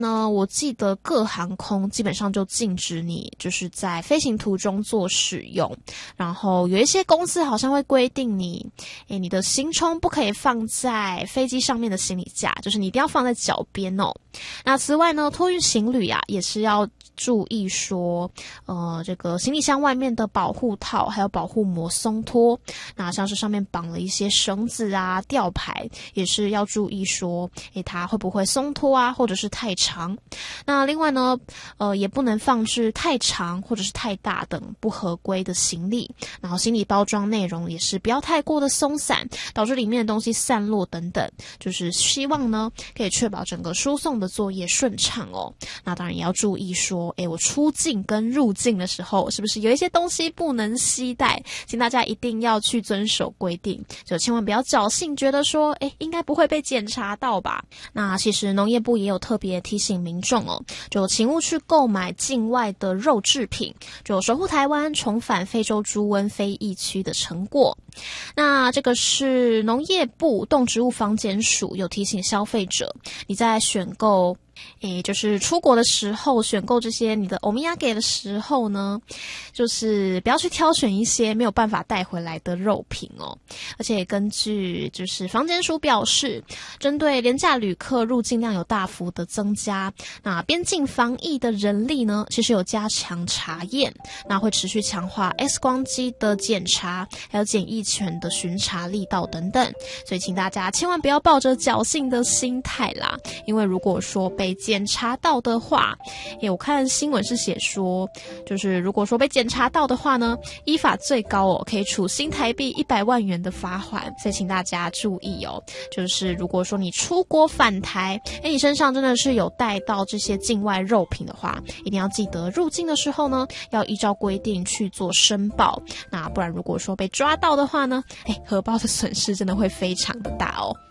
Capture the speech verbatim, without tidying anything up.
那我记得各航空基本上就禁止你就是在飞行途中做使用，然后有一些公司好像会规定你，诶，你的行充不可以放在飞机上面的行李架，就是你一定要放在脚边哦。那此外呢，托运行李啊也是要注意说，呃，这个行李箱外面的保护套还有保护膜松脱，那像是上面绑了一些绳子啊、吊牌，也是要注意说，诶，它会不会松脱啊，或者是太长。那另外呢，呃，也不能放置太长或者是太大等不合规的行李，然后行李包装内容也是不要太过的松散，导致里面的东西散落等等，就是希望呢可以确保整个输送的作业顺畅哦。那当然也要注意说，诶，我出境跟入境的时候是不是有一些东西不能携带，请大家一定要去遵守规定，就千万不要侥幸觉得说，诶，应该不会被检查到吧。那其实农业部也有特别提醒民众哦，就请勿去购买境外的肉制品，就守护台湾重返非洲猪瘟非疫区的成果。那这个是农业部动植物防检署有提醒消费者，你在选购诶，就是出国的时候选购这些你的欧米亚给的时候呢，就是不要去挑选一些没有办法带回来的肉品哦。而且根据就是防检署表示，针对廉价旅客入境量有大幅的增加，那边境防疫的人力呢，其实有加强查验，那会持续强化 X 光机的检查，还有检疫犬的巡查力道等等。所以请大家千万不要抱着侥幸的心态啦，因为如果说被检查到的话，诶，我看新闻是写说，就是如果说被检查到的话呢，依法最高哦可以处新台币一百万元的罚款。所以请大家注意哦，就是如果说你出国返台，诶，你身上真的是有带到这些境外肉品的话，一定要记得入境的时候呢，要依照规定去做申报。那不然如果说被抓到的话呢，诶，荷包的损失真的会非常的大哦。